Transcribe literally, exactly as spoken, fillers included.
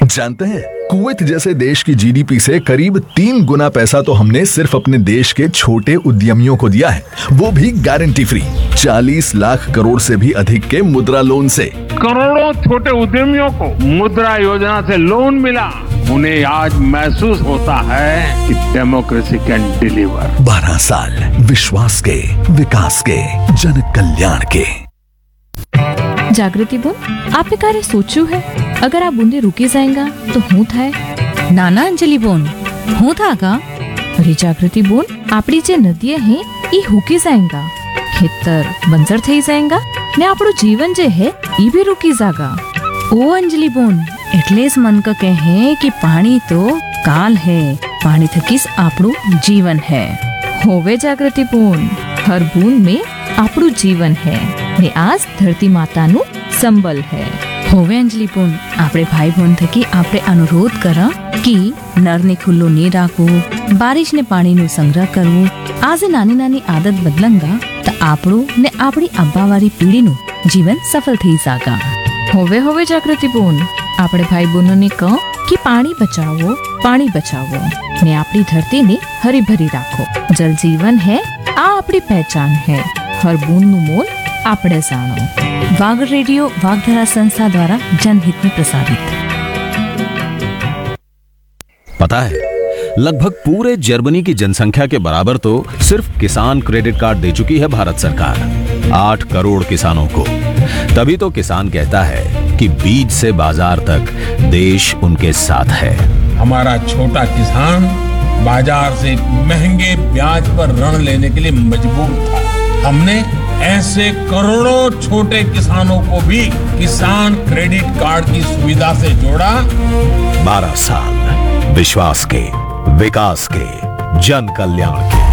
जानते हैं, कुवैत जैसे देश की जीडीपी से करीब तीन गुना पैसा तो हमने सिर्फ अपने देश के छोटे उद्यमियों को दिया है, वो भी गारंटी फ्री। चालीस लाख करोड़ से भी अधिक के मुद्रा लोन से करोड़ों छोटे उद्यमियों को मुद्रा योजना से लोन मिला। उन्हें आज महसूस होता है कि डेमोक्रेसी कैन डिलीवर। बारह साल विश्वास के, विकास के, जन कल्याण के। જાગૃતિ બોન, આપે ક્યારે સોચ્યું હે અગર આ બુંદે રૂકી જાયેગા તો હું થાય? નાના અંજલિ બોન, હું થાગા? અરે જાગૃતિ બોન, આપણી જે નદીએ હે ઈ હુકી જાયેગા, ખેતર બંજર થઈ જાયેગા ને આપણું જીવન જે હે ઈ ભી રૂકી જાગા। ओ अंजलि बोन, એટલે જ મન ક કહે કે પાણી તો કાલ હે, પાણી થકી જ આપણું જીવન હે। હોવે જાગૃતિ બોન, હર બૂંદ में આપણું જીવન હે ને આજ ધરતી માતાનું સંબલ હે। હોવે અંજલિ બોન, આપણે ભાઈ બોન થકી આપણે અનુરોધ કરા કે નળને ખુલ્લું નહીં રાખવું, બારિશને પાણીનો સંગ્રહ કરવું। આજે નાની નાની આદત બદલંગા તો આપણું ને આપણી આવવાવાળી પેઢીનું જીવન સફળ થઈ જાગા। હોવે હોવે જાગૃતિ બોન, આપણે ભાઈ બહેનોને કહો કે પાણી બચાવો, પાણી બચાવો ને આપણી ધરતીને હરી ભરી રાખો। જલ જીવન है, આ આપણી પહેચાન है। हर बूंदનું मोल આપણે જાણો। वाग रेडियो वागधरा संस्था द्वारा जनहित में प्रसारित। पता है, लगभग पूरे जर्मनी की जनसंख्या के बराबर तो सिर्फ किसान क्रेडिट कार्ड दे चुकी है भारत सरकार, आठ करोड़ किसानों को। तभी तो किसान कहता है कि बीज से बाजार तक देश उनके साथ है। हमारा छोटा किसान बाजार से महंगे ब्याज पर ऋण लेने के लिए मजबूर था। हमने ऐसे करोड़ों छोटे किसानों को भी किसान क्रेडिट कार्ड की सुविधा से जोड़ा। बारह साल विश्वास के, विकास के, जन कल्याण के।